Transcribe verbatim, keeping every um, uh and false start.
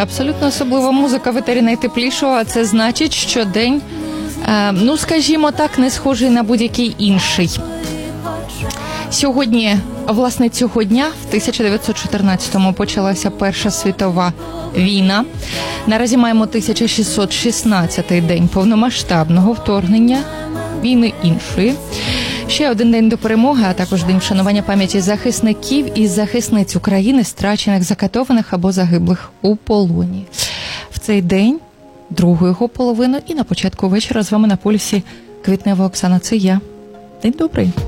Абсолютно особлива музика в етері найтеплішого, а це значить, що день, е, ну, скажімо так, не схожий на будь-який інший. Сьогодні, власне, цього дня, в тисяча дев'ятсот чотирнадцятому, почалася Перша світова війна. Наразі маємо тисяча шістсот шістнадцятий день повномасштабного вторгнення, війни іншої. Ще один день до перемоги, а також день вшанування пам'яті захисників і захисниць України, страчених, закатованих або загиблих у полоні. В цей день, другу його половину і на початку вечора з вами на полюсі Квітнева Оксана. Це я. День добрий.